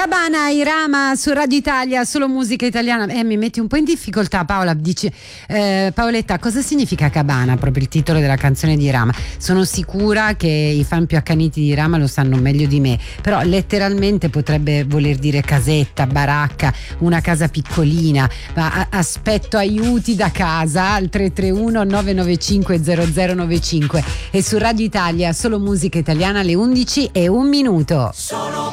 Cabana, Irama su Radio Italia, solo musica italiana. Mi metti un po' in difficoltà, Paola. Dici, Paoletta, cosa significa Cabana? Proprio il titolo della canzone di Irama. Sono sicura che i fan più accaniti di Irama lo sanno meglio di me, però letteralmente potrebbe voler dire casetta, baracca, una casa piccolina. Ma aspetto aiuti da casa al 331 995 0095 e su Radio Italia, solo musica italiana, alle 11:01.